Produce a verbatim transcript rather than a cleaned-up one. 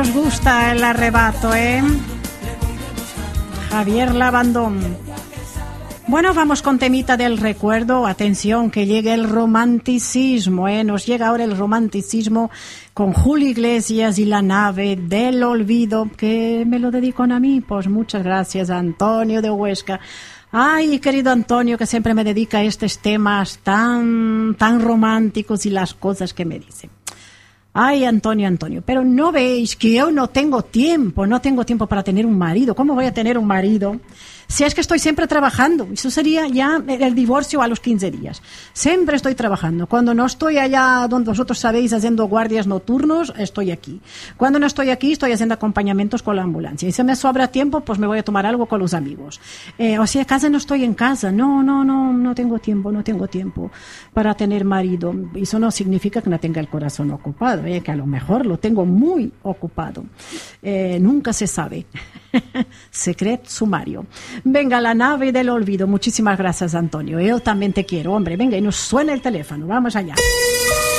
Nos gusta el arrebato, ¿eh? Javier Labandón. Bueno, vamos con temita del recuerdo. Atención, que llegue el romanticismo, ¿eh? Nos llega ahora el romanticismo con Julio Iglesias y La nave del olvido. ¿Que me lo dedican a mí? Pues muchas gracias, Antonio de Huesca. Ay, querido Antonio, que siempre me dedica a estos temas tan, tan románticos y las cosas que me dice. Ay, Antonio, Antonio, pero no veis que yo no tengo tiempo, no tengo tiempo para tener un marido. ¿Cómo voy a tener un marido si es que estoy siempre trabajando? Eso sería ya el divorcio a los quince días. Siempre estoy trabajando. Cuando no estoy allá donde vosotros sabéis haciendo guardias nocturnos, estoy aquí. Cuando no estoy aquí, estoy haciendo acompañamientos con la ambulancia. Y si me sobra tiempo, pues me voy a tomar algo con los amigos. Eh, o sea, casa no estoy en casa. No, no, no, no tengo tiempo, no tengo tiempo para tener marido. Eso no significa que no tenga el corazón ocupado. Eh, que a lo mejor lo tengo muy ocupado. Eh, nunca se sabe. Secret sumario. Venga, La nave del olvido. Muchísimas gracias, Antonio. Yo también te quiero, hombre. Venga, y nos suena el teléfono. Vamos allá.